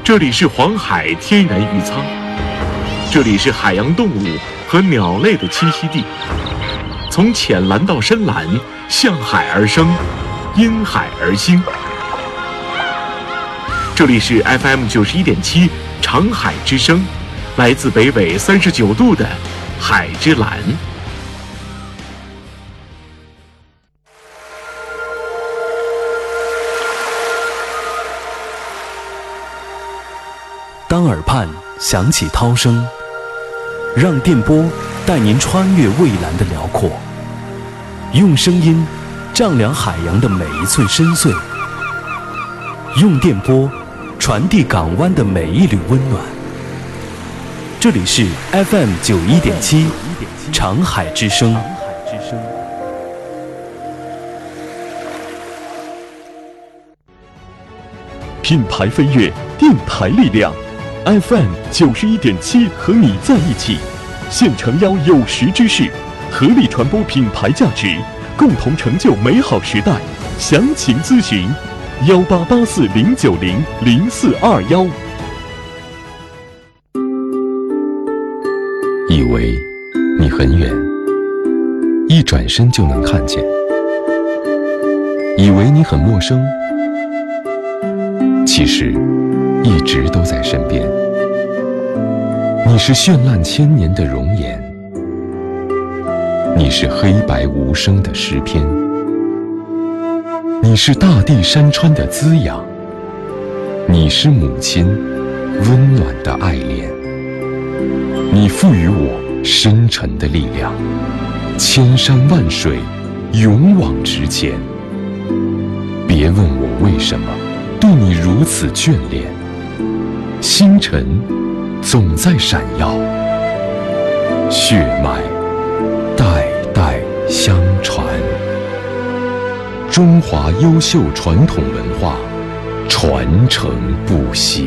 这里是黄海天然渔仓，这里是海洋动物和鸟类的栖息地。从浅蓝到深蓝，向海而生，因海而兴。这里是 FM 91.7长海之声，来自北纬39度的海之蓝。 当耳畔响起涛声，让电波带您穿越蔚蓝的辽阔，用声音丈量海洋的每一寸深邃，用电波传递港湾的每一缕温暖。这里是 FM 91.7长海之声。 品牌飞跃，电台力量。FM 91.7和你在一起，现诚邀有识之士，合力传播品牌价值，共同成就美好时代。详情咨询188409000421。 以为你很远，一转身就能看见；以为你很陌生，其实一直都在身边。你是绚烂千年的容颜，你是黑白无声的诗篇，你是大地山川的滋养，你是母亲温暖的爱恋。你赋予我深沉的力量，千山万水勇往直前。别问我为什么对你如此眷恋，星辰总在闪耀，血脉代代相传。中华优秀传统文化传承不息。